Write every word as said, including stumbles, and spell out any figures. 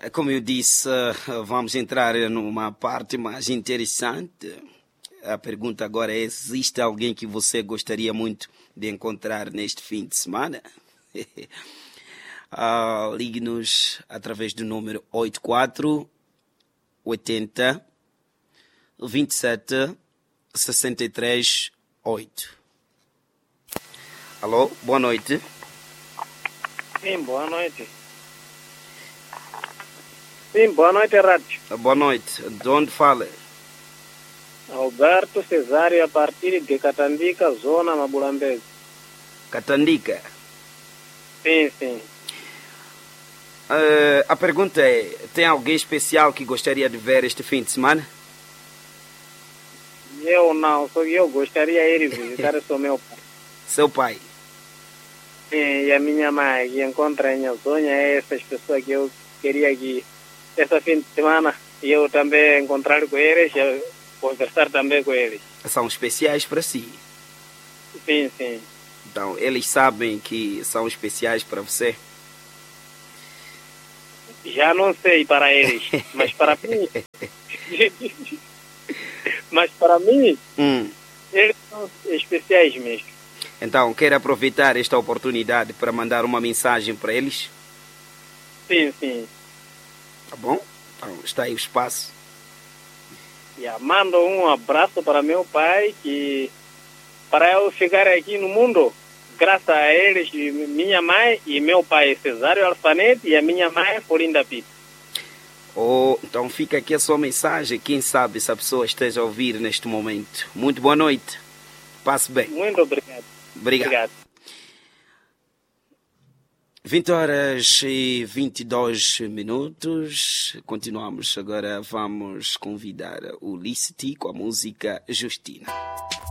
Como eu disse, vamos entrar numa parte mais interessante. A pergunta agora é: existe alguém que você gostaria muito de encontrar neste fim de semana? uh, Ligue-nos através do número oito quatro oitenta vinte e sete sessenta e três oito. Alô, boa noite. Sim, boa noite. Sim, boa noite, Rádio. Boa noite. De onde fala? Alberto Cesário, a partir de Catandica, zona Mabulambeze. Catandica? Sim, sim. Uh, a pergunta é: tem alguém especial que gostaria de ver este fim de semana? Eu não, só eu gostaria de ir visitar o meu pai. Seu pai? Sim, e a minha mãe, que encontra em Azonha, é essas pessoas que eu queria que, esse fim de semana, eu também encontrar com eles e conversar também com eles. São especiais para si? Sim, sim. Então, eles sabem que são especiais para você? Já não sei para eles, mas para mim... mas para mim, hum. eles são especiais mesmo. Então, quer aproveitar esta oportunidade para mandar uma mensagem para eles? Sim, sim. Tá bom? Então, está aí o espaço. Yeah, mando um abraço para meu pai, que para eu chegar aqui no mundo, graças a eles, minha mãe e meu pai Cesário Alfanete e a minha mãe Florinda Pito. Oh, então fica aqui a sua mensagem. Quem sabe se a pessoa esteja a ouvir neste momento. Muito boa noite. Passe bem. Muito obrigado. Obrigado. Obrigado. vinte horas e vinte e dois minutos. Continuamos agora. Vamos convidar o Licity com a música Justina.